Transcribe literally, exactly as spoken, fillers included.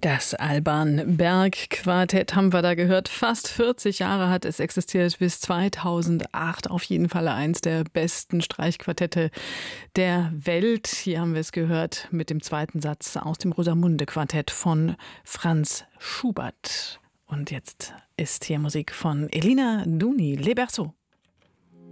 Das Alban Berg Quartett haben wir da gehört. Fast vierzig Jahre hat es existiert, bis zweitausendacht. Auf jeden Fall eins der besten Streichquartette der Welt. Hier haben wir es gehört mit dem zweiten Satz aus dem Rosamunde Quartett von Franz Schubert. Und jetzt ist hier Musik von Elina Duni, Les Berceaux.